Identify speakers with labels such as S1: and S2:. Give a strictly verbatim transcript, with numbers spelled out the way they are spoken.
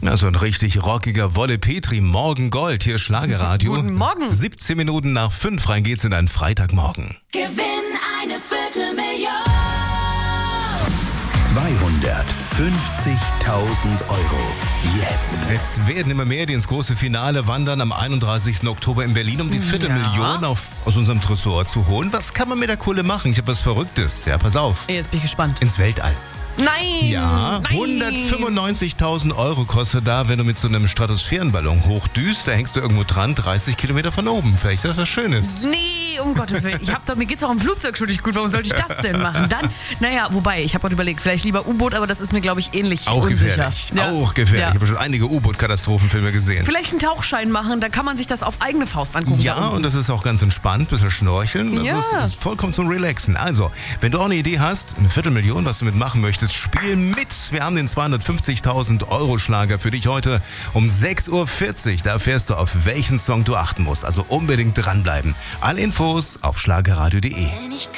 S1: Ja, so ein richtig rockiger Wolle Petri, Morgen Gold, hier Schlagerradio.
S2: Guten Morgen.
S1: siebzehn Minuten nach fünf, rein geht's in einen Freitagmorgen.
S3: Gewinn eine Viertelmillion.
S4: zweihundertfünfzigtausend Euro. Jetzt.
S1: Es werden immer mehr, die ins große Finale wandern am einunddreißigsten Oktober in Berlin, um die Viertelmillion
S2: Ja.
S1: auf, aus unserem Tresor zu holen. Was kann man mit der Kohle machen? Ich habe was Verrücktes. Ja, pass auf.
S2: Jetzt bin ich gespannt.
S1: Ins Weltall.
S2: Nein!
S1: Ja,
S2: nein.
S1: hundertfünfundneunzigtausend Euro kostet da, wenn du mit so einem Stratosphärenballon hochdüst. Da hängst du irgendwo dran, dreißig Kilometer von oben. Vielleicht ist das was Schönes.
S2: Nee, um Gottes Willen. Ich hab doch, mir geht's doch am Flugzeug schon nicht gut. Warum sollte ich das denn machen? Dann, naja, wobei, ich habe gerade überlegt, vielleicht lieber U-Boot, aber das ist mir, glaube ich, ähnlich
S1: Auch
S2: unsicher.
S1: gefährlich.
S2: Ja.
S1: Auch gefährlich.
S2: Ja.
S1: Ich habe schon einige U-Boot-Katastrophenfilme gesehen.
S2: Vielleicht einen Tauchschein machen, dann kann man sich das auf eigene Faust angucken.
S1: Ja,
S2: da unten.
S1: und das ist auch ganz entspannt, bisschen schnorcheln. Das
S2: Ja.
S1: ist, ist vollkommen zum Relaxen. Also, wenn du auch eine Idee hast, eine Viertelmillion, was du mitmachen möchtest, spiel mit. Wir haben den zweihundertfünfzigtausend Euro Schlager für dich heute um sechs Uhr vierzig. Da erfährst du, auf welchen Song du achten musst. Also unbedingt dranbleiben. Alle Infos auf schlagerradio punkt de.